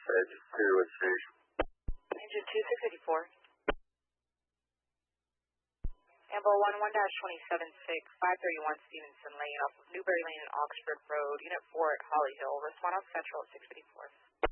Engine 2 is C. Engine 2, 684. Ambo 11-276, 531 Stevenson Lane off of Newberry Lane and Oxford Road, Unit 4 at Holly Hill. Respond on Central at 654.